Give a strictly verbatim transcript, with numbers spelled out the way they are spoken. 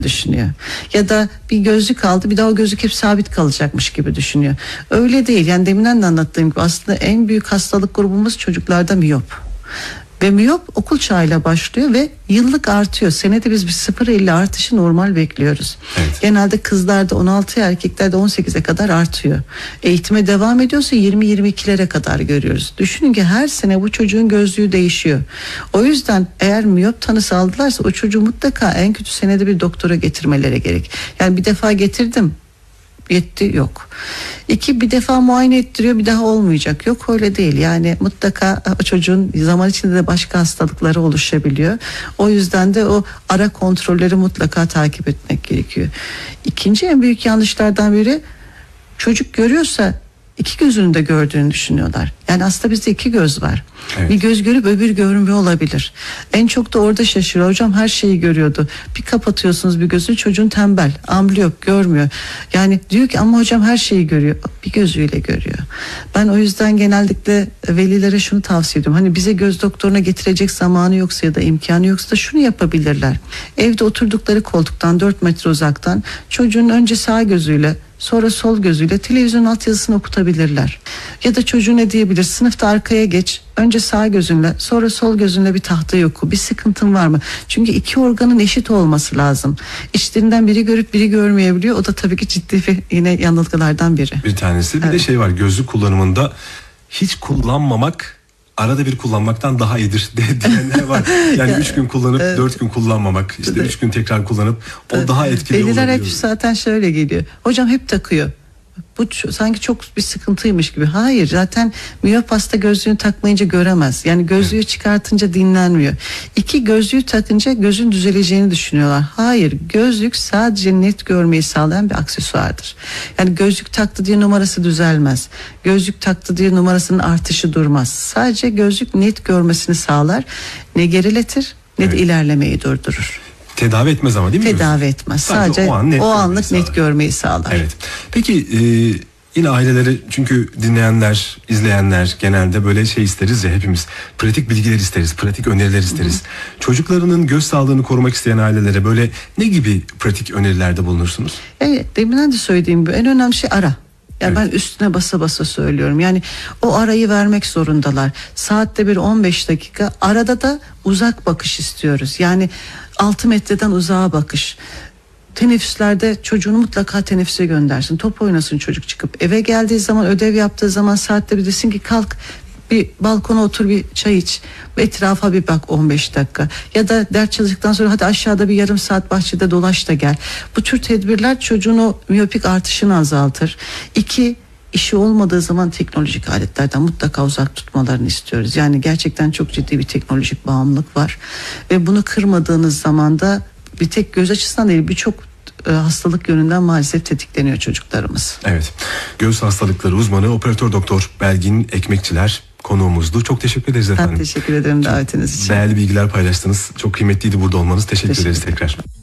düşünüyor. Ya da bir gözlük aldı, bir daha o gözlük hep sabit kalacakmış gibi düşünüyor. Öyle değil. Yani deminden de anlattığım gibi aslında en büyük hastalık grubumuz çocuklarda miyop. Ve miyop okul çağıyla başlıyor ve yıllık artıyor. Senede biz bir sıfır virgül elli artışı normal bekliyoruz. Evet. Genelde kızlarda on altı, erkeklerde on sekize kadar artıyor. Eğitime devam ediyorsa yirmi yirmi ikilere kadar görüyoruz. Düşünün ki her sene bu çocuğun gözlüğü değişiyor. O yüzden eğer miyop tanısı aldılarsa o çocuğu mutlaka en kötü senede bir doktora getirmeleri gerek. Yani bir defa getirdim, yetti, yok. İki, bir defa muayene ettiriyor, bir daha olmayacak. Yok, öyle değil. Yani mutlaka o çocuğun zaman içinde de başka hastalıkları oluşabiliyor. O yüzden de o ara kontrolleri mutlaka takip etmek gerekiyor. İkinci en büyük yanlışlardan biri, çocuk görüyorsa iki gözünü de gördüğünü düşünüyorlar. Yani aslında bizde iki göz var. Evet. Bir göz görüp öbür görünmüyor olabilir. En çok da orada şaşırıyor. Hocam her şeyi görüyordu. Bir kapatıyorsunuz bir gözünü, çocuğun tembel, ambliyop, görmüyor. Yani diyor ki ama hocam her şeyi görüyor. Bir gözüyle görüyor. Ben o yüzden genellikle velilere şunu tavsiye ediyorum. Hani bize göz doktoruna getirecek zamanı yoksa ya da imkanı yoksa da şunu yapabilirler. Evde oturdukları koltuktan dört metre uzaktan çocuğun önce sağ gözüyle, sonra sol gözüyle televizyon altyazısını okutabilirler. Ya da çocuğu ne diyebilir? Sınıfta arkaya geç. Önce sağ gözünle, sonra sol gözünle bir tahtayı oku. Bir sıkıntın var mı? Çünkü iki organın eşit olması lazım. İçlerinden biri görüp biri görmeyebiliyor. O da tabii ki ciddi bir yine yanılgılardan biri. Bir tanesi. Bir evet. de şey var, gözlük kullanımında hiç kullanmamak arada bir kullanmaktan daha iyidir diyenler var. Yani üç gün kullanıp evet. dört gün kullanmamak, işte üç gün tekrar kullanıp o evet. daha etkili oluyor. Veliler hep zaten şöyle geliyor. Hocam hep takıyor. Bu sanki çok bir sıkıntıymış gibi. Hayır, zaten miyop hasta gözlüğünü takmayınca göremez. Yani gözlüğü evet. çıkartınca dinlenmiyor. İki, gözlüğü takınca gözün düzeleceğini düşünüyorlar. Hayır, gözlük sadece net görmeyi sağlayan bir aksesuardır. Yani gözlük taktı diye numarası düzelmez. Gözlük taktı diye numarasının artışı durmaz. Sadece gözlük net görmesini sağlar. Ne geriletir ne evet. de ilerlemeyi durdurur. Tedavi etmez ama değil mi? Tedavi etmez. Sadece, Sadece o, an net o anlık sağlar. net görmeyi sağlar. Evet. Peki e, yine aileleri, çünkü dinleyenler, izleyenler genelde böyle şey isteriz ya, hepimiz pratik bilgiler isteriz, pratik öneriler isteriz. Hı hı. Çocuklarının göz sağlığını korumak isteyen ailelere böyle ne gibi pratik önerilerde bulunursunuz? Evet, deminden de söylediğim gibi en önemli şey ara. Yani evet. ben üstüne basa basa söylüyorum. Yani o arayı vermek zorundalar. Saatte bir on beş dakika. Arada da uzak bakış istiyoruz. Yani altı metreden uzağa bakış. Teneffüslerde çocuğunu mutlaka teneffüse göndersin. Top oynasın çocuk çıkıp. Eve geldiği zaman, ödev yaptığı zaman saatte bir desin ki kalk bir balkona otur, bir çay iç. Etrafa bir bak on beş dakika. Ya da ders çalıştıktan sonra hadi aşağıda bir yarım saat bahçede dolaş da gel. Bu tür tedbirler çocuğun o miyopik artışını azaltır. İki, işi olmadığı zaman teknolojik aletlerden mutlaka uzak tutmalarını istiyoruz. Yani gerçekten çok ciddi bir teknolojik bağımlılık var. Ve bunu kırmadığınız zaman da bir tek göz açısından değil, birçok e, hastalık yönünden maalesef tetikleniyor çocuklarımız. Evet. Göz hastalıkları uzmanı operatör doktor Belgin Ekmekçiler konuğumuzdu. Çok teşekkür ederiz efendim. Ben teşekkür ederim davetiniz için. Değerli bilgiler paylaştınız. Çok kıymetliydi burada olmanız. Teşekkür, teşekkür ederiz tekrar.